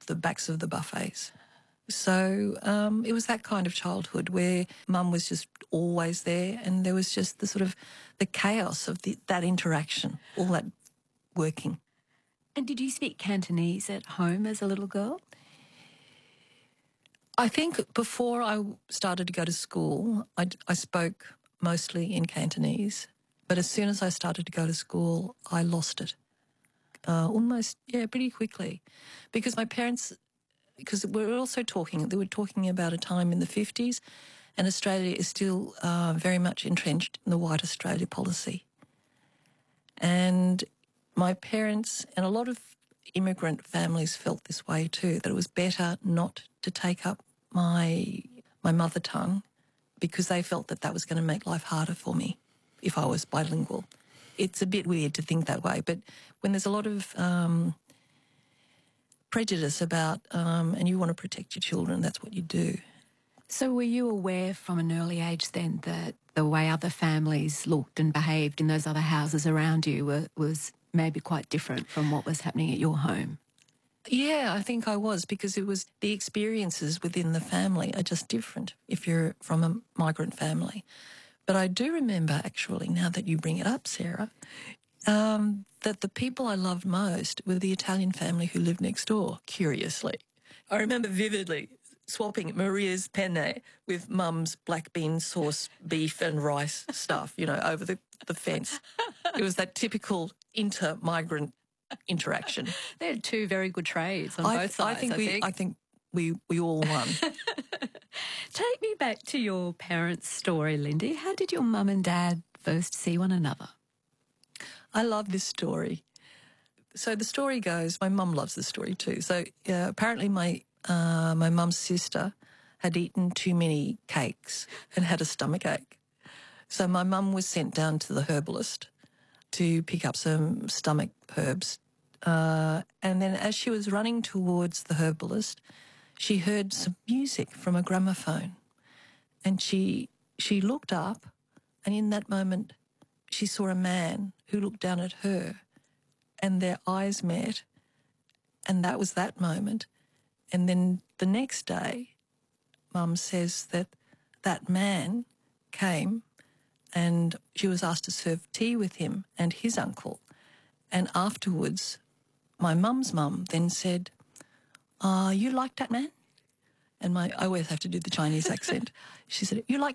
the backs of the buffets. So it was that kind of childhood where Mum was just always there, and there was just the sort of the chaos of that interaction, all that working. And did you speak Cantonese at home as a little girl? I think before I started to go to school, I spoke mostly in Cantonese, but as soon as I started to go to school, I lost it. Pretty quickly. Because my parents, because they were talking about a time in the 50s, and Australia is still very much entrenched in the white Australia policy. And my parents and a lot of immigrant families felt this way too, that it was better not to take up my mother tongue because they felt that was going to make life harder for me if I was bilingual. It's a bit weird to think that way, but when there's a lot of prejudice about and you want to protect your children, that's what you do. So were you aware from an early age then that the way other families looked and behaved in those other houses around you was maybe quite different from what was happening at your home? Yeah, I think I was, because it was the experiences within the family are just different if you're from a migrant family. But I do remember, actually, now that you bring it up, Sarah, that the people I loved most were the Italian family who lived next door, curiously. I remember vividly swapping Maria's penne with Mum's black bean sauce, beef and rice stuff, over the fence. It was that typical inter-migrant interaction. They had two very good trades on both sides, I think we all won. Take me back to your parents' story, Lindy. How did your mum and dad first see one another? I love this story. So the story goes, my mum loves the story too. So apparently my mum's sister had eaten too many cakes and had a stomachache. So my mum was sent down to the herbalist to pick up some stomach herbs. And then as she was running towards the herbalist, she heard some music from a gramophone. And she looked up, and in that moment she saw a man who looked down at her, and their eyes met, and that was that moment. And then the next day, Mum says that man came and she was asked to serve tea with him and his uncle. And afterwards, my mum's mum then said, you like that man? And I always have to do the Chinese accent. She said, you like